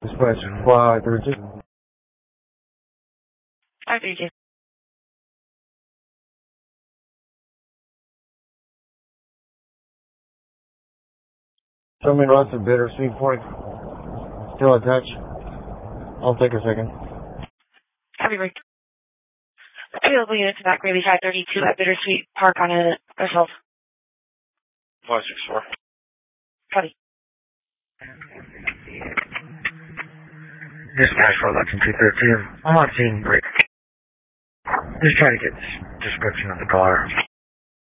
Dispatch 532. 532. Show me lots of Bittersweet Point. Still attached. I'll take a second. Copy, break. Available units back Gravy 532 at Bittersweet Park on a assault. 564. Copy. Dispatch for election 213. I'm not seeing break. Just trying to get this description of the car.